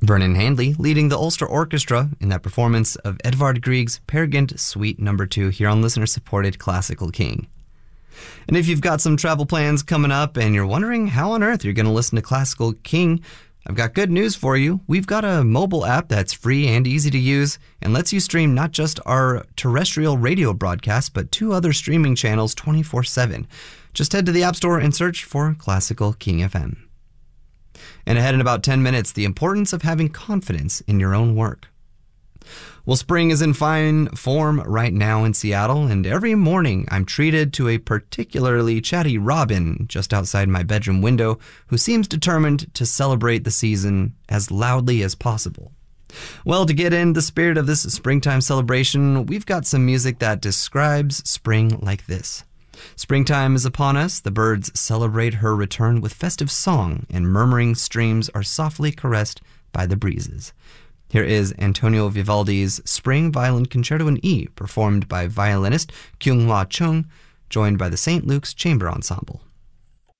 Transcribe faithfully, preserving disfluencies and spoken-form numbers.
Vernon Handley leading the Ulster Orchestra in that performance of Edvard Grieg's Peer Gynt Suite number two here on listener-supported Classical King. And if you've got some travel plans coming up and you're wondering how on earth you're going to listen to Classical King, I've got good news for you. We've got a mobile app that's free and easy to use and lets you stream not just our terrestrial radio broadcasts, but two other streaming channels twenty-four seven. Just head to the App Store and search for Classical King F M. And ahead in about ten minutes, the importance of having confidence in your own work. Well, spring is in fine form right now in Seattle, and every morning I'm treated to a particularly chatty robin just outside my bedroom window who seems determined to celebrate the season as loudly as possible. Well, to get in the spirit of this springtime celebration, we've got some music that describes spring like this. Springtime is upon us, the birds celebrate her return with festive song, and murmuring streams are softly caressed by the breezes. Here is Antonio Vivaldi's Spring Violin Concerto in E, performed by violinist Kyung-Hwa Chung, joined by the Saint Luke's Chamber Ensemble.